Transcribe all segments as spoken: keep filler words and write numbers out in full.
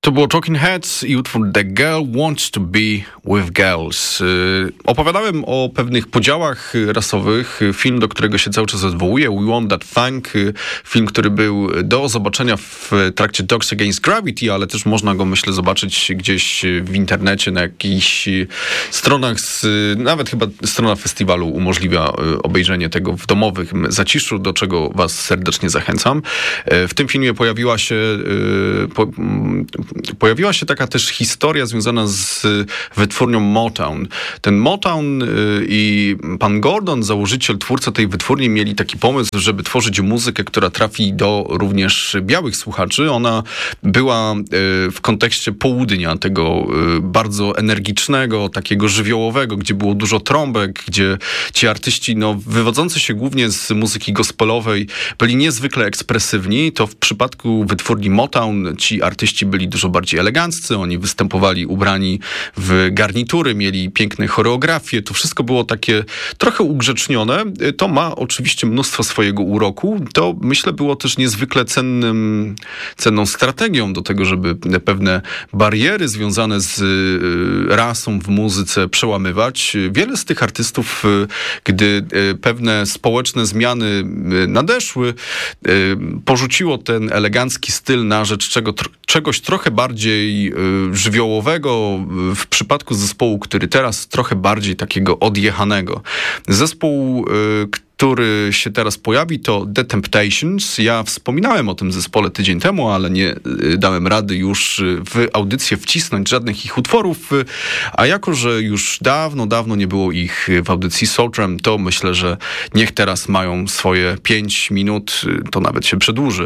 To było Talking Heads i utwór The Girl Wants to Be with Girls. Yy, opowiadałem o pewnych podziałach rasowych. Film, do którego się cały czas odwołuję, We Want That Funk. Film, który był do zobaczenia w trakcie Dogs Against Gravity, ale też można go, myślę, zobaczyć gdzieś w internecie, na jakichś stronach, z, nawet chyba strona festiwalu umożliwia obejrzenie tego w domowym zaciszu, do czego was serdecznie zachęcam. W tym filmie pojawiła się yy, po, Pojawiła się taka też historia związana z wytwórnią Motown. Ten Motown i pan Gordon, założyciel, twórca tej wytwórni, mieli taki pomysł, żeby tworzyć muzykę, która trafi do również białych słuchaczy. Ona była w kontekście południa, tego bardzo energicznego, takiego żywiołowego, gdzie było dużo trąbek, gdzie ci artyści, no, wywodzący się głównie z muzyki gospelowej, byli niezwykle ekspresywni. To w przypadku wytwórni Motown ci artyści byli dużo bardziej eleganccy, oni występowali ubrani w garnitury, mieli piękne choreografie, to wszystko było takie trochę ugrzecznione. To ma oczywiście mnóstwo swojego uroku. To, myślę, było też niezwykle cennym, cenną strategią do tego, żeby pewne bariery związane z rasą w muzyce przełamywać. Wiele z tych artystów, gdy pewne społeczne zmiany nadeszły, porzuciło ten elegancki styl na rzecz czego, czegoś trochę bardziej żywiołowego, w przypadku zespołu, który teraz trochę bardziej takiego odjechanego. Zespół, który się teraz pojawi, to The Temptations. Ja wspominałem o tym zespole tydzień temu, ale nie dałem rady już w audycję wcisnąć żadnych ich utworów, a jako, że już dawno, dawno nie było ich w audycji Soultram, to myślę, że niech teraz mają swoje pięć minut, to nawet się przedłuży.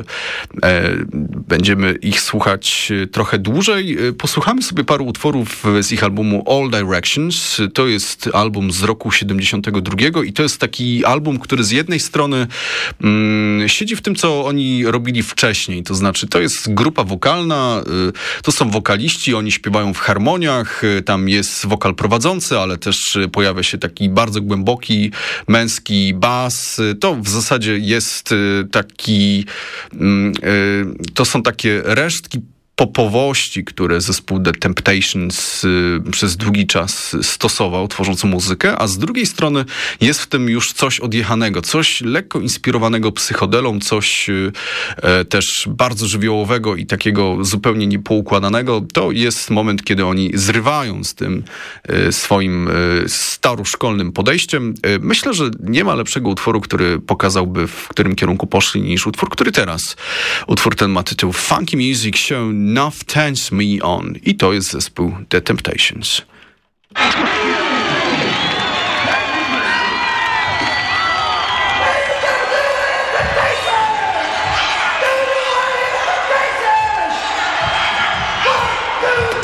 Będziemy ich słuchać trochę dłużej. Posłuchamy sobie paru utworów z ich albumu All Directions. To jest album z roku siedemdziesiątego drugiego i to jest taki album, który z jednej strony mm, siedzi w tym, co oni robili wcześniej. To znaczy, to jest grupa wokalna, y, to są wokaliści, oni śpiewają w harmoniach, y, tam jest wokal prowadzący, ale też y, pojawia się taki bardzo głęboki, męski bas. Y, to w zasadzie jest y, taki... Y, y, to są takie resztki popowości, które zespół The Temptations y, przez długi czas stosował, tworząc muzykę, a z drugiej strony jest w tym już coś odjechanego, coś lekko inspirowanego psychodelą, coś y, y, też bardzo żywiołowego i takiego zupełnie niepoukładanego. To jest moment, kiedy oni zrywają z tym y, swoim y, staroszkolnym podejściem. Y, myślę, że nie ma lepszego utworu, który pokazałby, w którym kierunku poszli, niż utwór, który teraz. Utwór ten ma tytuł Funky Music Show Enough Turns Me On. I to jest zespół The Temptations.